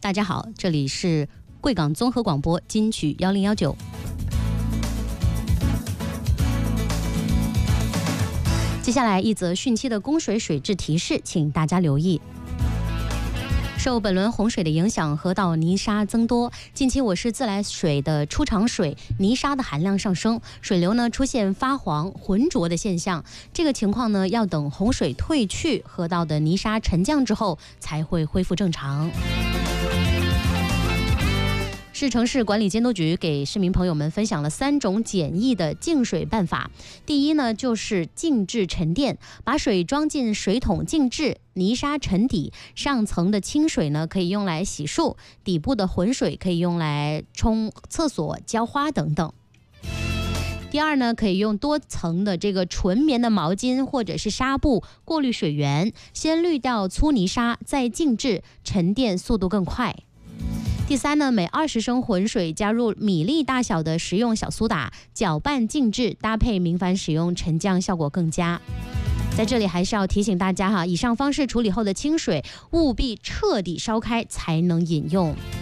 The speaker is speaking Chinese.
大家好，这里是贵港综合广播金曲1019。接下来一则汛期的供水水质提示，请大家留意。受本轮洪水的影响，河道泥沙增多。近期我市自来水的出厂水泥沙的含量上升，水流呢出现发黄、浑浊的现象。这个情况呢，要等洪水退去，河道的泥沙沉降之后，才会恢复正常。市城市管理监督局给市民朋友们分享了3种简易的净水办法。第一呢，就是静置沉淀，把水装进水桶静置，泥沙沉底，上层的清水呢可以用来洗漱，底部的浑水可以用来冲厕所、浇花等等。第二呢，可以用多层的这个纯棉的毛巾或者是纱布过滤水源，先滤掉粗泥沙，再静置，沉淀速度更快。第三呢，每20升浑水加入米粒大小的食用小苏打，搅拌静置，搭配明矾使用，沉降效果更佳。在这里还是要提醒大家以上方式处理后的清水务必彻底烧开才能饮用。